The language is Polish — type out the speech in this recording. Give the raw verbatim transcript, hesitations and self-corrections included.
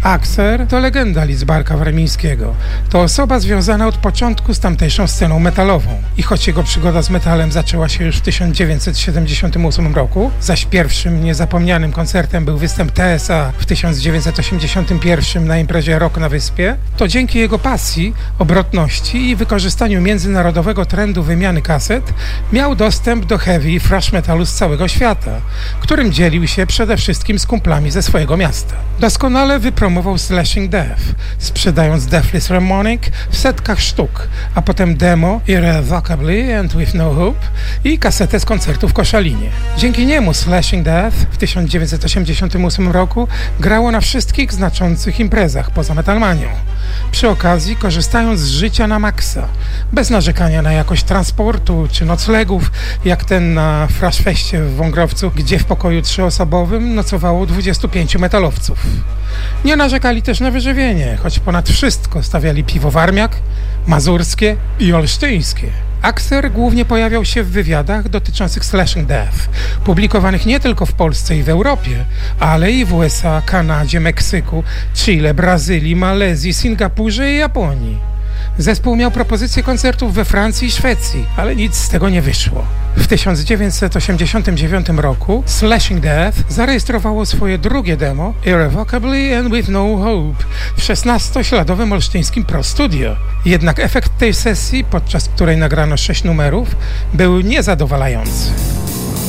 Axer to legenda Lidzbarka Warmińskiego. To osoba związana od początku z tamtejszą sceną metalową. I choć jego przygoda z metalem zaczęła się już w tysiąc dziewięćset siedemdziesiątym ósmym roku, zaś pierwszym niezapomnianym koncertem był występ T S A w tysiąc dziewięćset osiemdziesiątym pierwszym na imprezie Rock na Wyspie, to dzięki jego pasji, obrotności i wykorzystaniu międzynarodowego trendu wymiany kaset miał dostęp do heavy i thrash metalu z całego świata, którym dzielił się przede wszystkim z kumplami ze swojego miasta. Doskonale wypromował Slashing Death, sprzedając Deathless Harmonic w setkach sztuk, a potem demo Irrevocably and With No Hope i kasetę z koncertu w Koszalinie. Dzięki niemu Slashing Death w tysiąc dziewięćset osiemdziesiątym ósmym roku grało na wszystkich znaczących imprezach poza Metalmanią, przy okazji korzystając z życia na maksa, bez narzekania na jakość transportu czy noclegów, jak ten na Thrashfeście w Wągrowcu, gdzie w pokoju trzyosobowym nocowało dwudziestu pięciu metalowców. Nie narzekali też na wyżywienie, choć ponad wszystko stawiali piwo warmiak, mazurskie i olsztyńskie. Axer głównie pojawiał się w wywiadach dotyczących Slashing Death, publikowanych nie tylko w Polsce i w Europie, ale i w U S A, Kanadzie, Meksyku, Chile, Brazylii, Malezji, Singapurze i Japonii. Zespół miał propozycje koncertów we Francji i Szwecji, ale nic z tego nie wyszło. W tysiąc dziewięćset osiemdziesiątym dziewiątym roku Slashing Death zarejestrowało swoje drugie demo Irrevocably and With No Hope w szesnastośladowym olsztyńskim Pro Studio. Jednak efekt tej sesji, podczas której nagrano sześć numerów, był niezadowalający.